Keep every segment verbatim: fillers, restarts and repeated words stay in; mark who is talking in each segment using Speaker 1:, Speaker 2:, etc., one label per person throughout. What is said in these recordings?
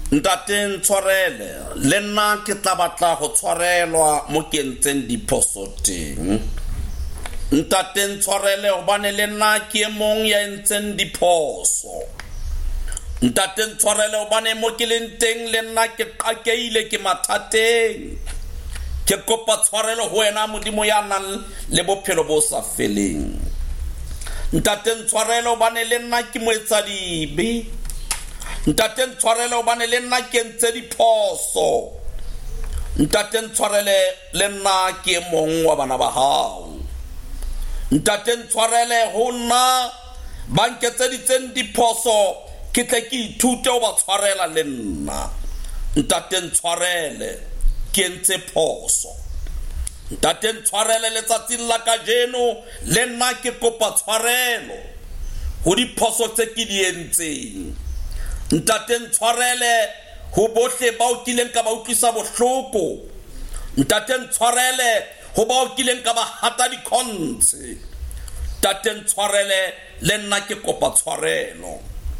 Speaker 1: ntate ntshwarele le nna ke tla batla go tshwarelwa mo ke ntseng diphoso teng ntate ntshwarele gobane le nna ke mong ya ntseng diphoso ntate ntshwarele gobane mo ke leng teng le nna ke qakeile ke mathateng ke kopa tshwarelo ho wena modimo ya nang le bophelo bo sa feleng ntate ntshwarele gobane le nna ke moetsadibe ntate ntshwarele gobane le nna ke ntse diphoso ntate ntshwarele le nna ke mong wa bana ba hao ntate ntshwarele ho nna ba nketseditseng diphoso ke tle ke ithute ho ba tshwarela le nna ntate ntshwarele ke ntse phoso ntate ntshwarele letsatsing la kajeno le nna ke kopa tshwarelo ho diphoso tse ke di entseng ntate ntshwarele ho bohle ba o kileng ka ba utlwisa bohloko ntate ntshwarele ho ba o kileng ka ba hata dikhontse ntate ntshwarele le nna ke kopa tshwarelo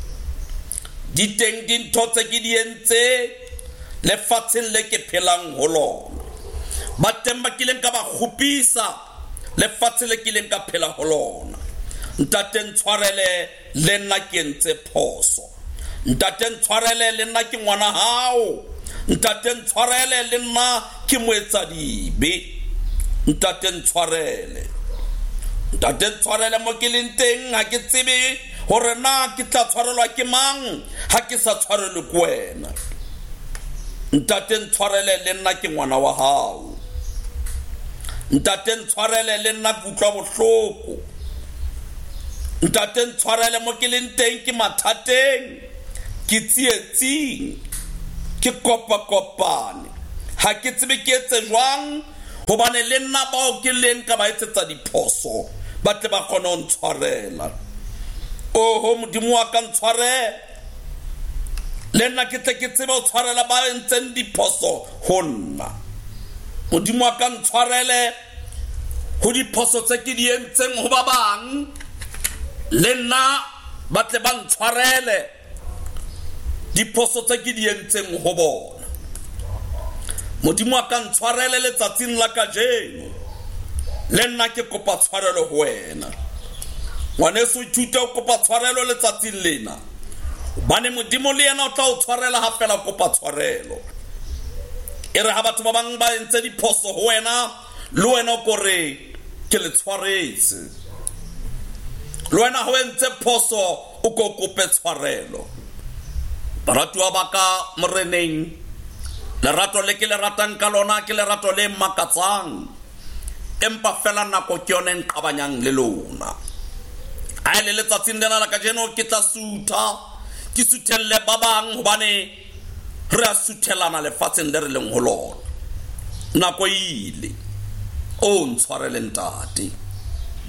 Speaker 1: di teng dintho tse ke di entse lefatsheng le ke phelang ho lona ba teng ba kileng ka ba khupisa lefatshe le kileng ka phela ho lona ntate ntshwarele le nna ke ntse phoso ntate ntshwarele le nna ke ngwana hao ntate ntshwarele le nna ke moetsadibe ntate ntshwarele ntate ntshwarele mo ke leng teng ha ke tsebe hore na ke tla tshwarelwa ke mang ha ke sa tshwarelwe ke wena ntate ntshwarele le nna ke ngwana wa hao ntate ntshwarele le nna ke utlwa bohloko ntate ntshwarele mo ke leng teng ke mathateng ke tsietsing ke kopa-kopane ha ke tsebe ke etse jwang hobane le nna bao ke leng ka ba etsetsa diphoso ba tle ba kgona ho ntshwarela oho modimo wa ka ntshwarele le nna ke tle ke tsebe ho tshwarela ba entseng diphoso ho nna modimo wa ka ntshwarele ho diphoso tse ke di entseng ho ba bang le nna ba tle ba ntshwarele diphoso tse ke di entseng ho bona modimo wa ka ntshwarele letsatsing la kajeno le nna ke kopa tshwarelo ho wena ngwaneso ithute ho kopa tshwarelo letsatsing lena bane modimo le yena o tla o tshwarela ha fela kopa tshwarelo e re ha batho ba bang ba entse diphoso ho wena le wena o kore ke le tshwaretse le wena ho entse phoso o ko kope tshwarelo baratuwa ba ka moreneng lerato le ke le ratang ka lona ke lerato le makatsang empa fela nako ke yone nqabanyang le lona a le letsatsing lena la kajeno ke tla sutha ke suthelle ba bang hobane re a suthelana lefatsheng le re leng ho lona nako ile o ntshwarele ntate